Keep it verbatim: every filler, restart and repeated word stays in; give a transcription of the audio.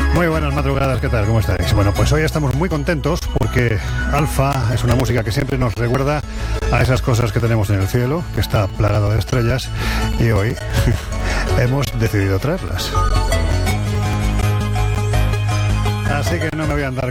Muy buenas madrugadas, ¿qué tal? ¿Cómo estáis? Bueno, pues hoy estamos muy contentos porque Alfa es una música que siempre nos recuerda a esas cosas que tenemos en el cielo, que está plagado de estrellas, y hoy hemos decidido traerlas. Así que no me voy a andar